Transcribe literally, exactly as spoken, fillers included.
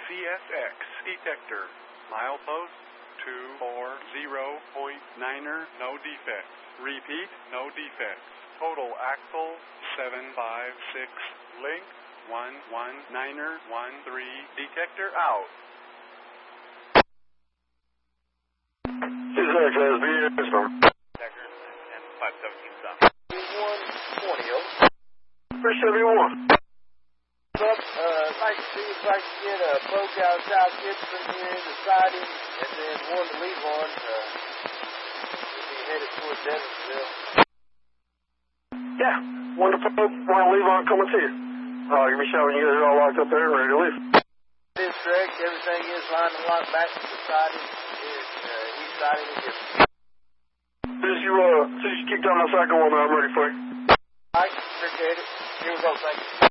C S X detector. Milepost two four zero point niner, no defects. Repeat, no defects. Total axle seven five six. Link one one niner one three. Detector out. C S X has B S from Deckers and five seventeen south. one twenty, over. three seventy-one. Up, uh, like to see if I can get a poke out South Gibson here in the siding, and then one to leave on, uh, we'll be headed towards Evansville. Yeah, one to poke, one to leave on coming to you. Uh, give me a shout when you guys are all locked up there and ready to leave. That is correct. Everything is lined and locked back to the siding. Is, uh, east siding of Gibson. As soon as you, uh, as soon as you kick down the cycle, I'm ready for you. All right, appreciate it. Here we go, thank you.